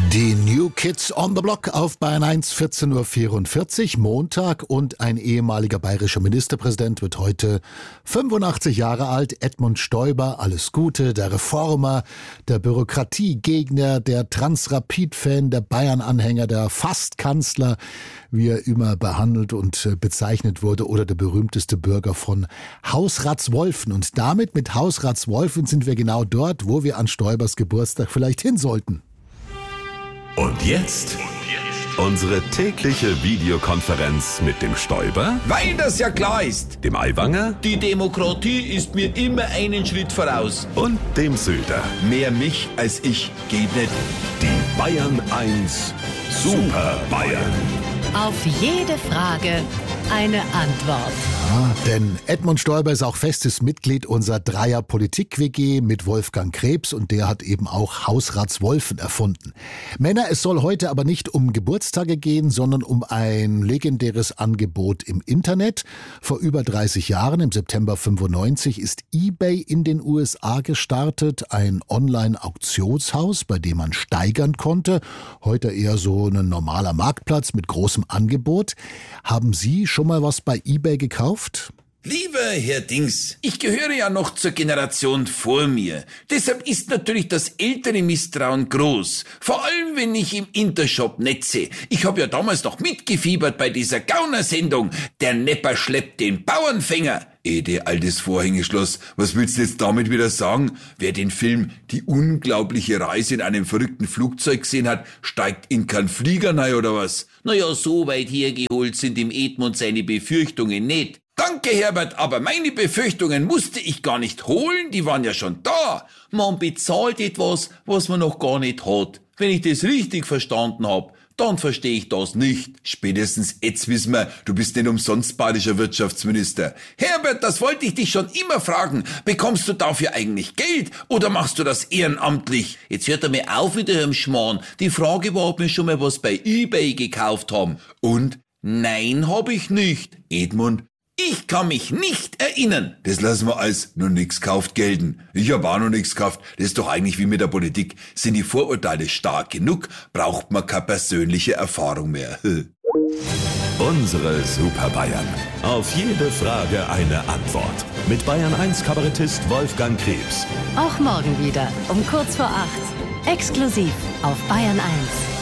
Die New Kids on the Block auf Bayern 1, 14.44 Uhr, Montag, und ein ehemaliger bayerischer Ministerpräsident wird heute 85 Jahre alt. Edmund Stoiber, alles Gute, der Reformer, der Bürokratiegegner, der Transrapid-Fan, der Bayern-Anhänger, der Fast-Kanzler, wie er immer behandelt und bezeichnet wurde, oder der berühmteste Bürger von Hausratswolfen. Und damit, mit Hausratswolfen, sind wir genau dort, wo wir an Stoibers Geburtstag vielleicht hin sollten. Und jetzt unsere tägliche Videokonferenz mit dem Stoiber, Weil das ja klar ist. dem Aiwanger Die Demokratie ist mir immer einen Schritt voraus. und dem Söder. Mehr mich als ich geht nicht. Die Bayern 1 Super Bayern. Auf jede Frage eine Antwort. Ja, denn Edmund Stoiber ist auch festes Mitglied unserer Dreier-Politik-WG mit Wolfgang Krebs, und der hat eben auch Hausratswolfen erfunden. Männer, es soll heute aber nicht um Geburtstage gehen, sondern um ein legendäres Angebot im Internet. Vor über 30 Jahren, im September 95, ist eBay in den USA gestartet, ein Online-Auktionshaus, bei dem man steigern konnte. Heute eher so ein normaler Marktplatz mit großem Angebot. Haben Sie schon mal was bei eBay gekauft? Lieber Herr Dings, ich gehöre ja noch zur Generation vor mir. Deshalb ist natürlich das ältere Misstrauen groß. Vor allem, wenn ich im Intershop netze. Ich habe ja damals noch mitgefiebert bei dieser Gaunersendung. Der Nepper schleppt den Bauernfänger. Altes Vorhängeschloss, was willst du jetzt damit wieder sagen? Wer den Film Die unglaubliche Reise in einem verrückten Flugzeug gesehen hat, steigt in keinen Flieger rein oder was? Naja, so weit hergeholt sind im Edmund seine Befürchtungen nicht. Danke, Herbert, aber meine Befürchtungen musste ich gar nicht holen, die waren ja schon da. Man bezahlt etwas, was man noch gar nicht hat. Wenn ich das richtig verstanden hab, dann verstehe ich das nicht. Spätestens jetzt wissen wir, du bist nicht umsonst bayerischer Wirtschaftsminister. Herbert, das wollte ich dich schon immer fragen. Bekommst du dafür eigentlich Geld oder machst du das ehrenamtlich? Jetzt hört er mir auf mit eurem Schmarrn. Die Frage war, ob wir schon mal was bei eBay gekauft haben. Und? Nein, hab ich nicht. Edmund, ich kann mich nicht erinnern. Das lassen wir als noch nix kauft gelten. Ich hab auch noch nix gekauft. Das ist doch eigentlich wie mit der Politik. Sind die Vorurteile stark genug, braucht man keine persönliche Erfahrung mehr. Unsere Super Bayern. Auf jede Frage eine Antwort. Mit Bayern 1 Kabarettist Wolfgang Krebs. Auch morgen wieder um kurz vor 8. Exklusiv auf Bayern 1.